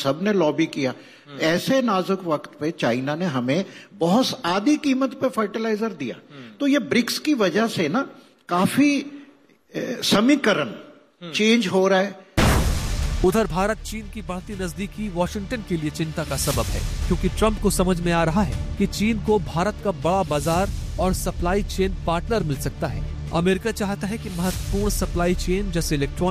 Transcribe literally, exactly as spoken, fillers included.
सबने लॉबी किया। ऐसे नाजुक वक्त पे चाइना ने हमें बहुत आधी कीमत पे फर्टिलाइजर दिया। तो ये ब्रिक्स की वजह से ना काफी समीकरण चेंज हो रहा है। उधर भारत चीन की बढ़ती नजदीकी वाशिंगटन के लिए चिंता का सबब है, क्योंकि ट्रंप को समझ में आ रहा है कि चीन को भारत का बड़ा बाजार और सप्लाई चेन पार्टनर मिल सकता है। अमेरिका चाहता है कि महत्वपूर्ण सप्लाई चेन जैसे इलेक्ट्रॉनिक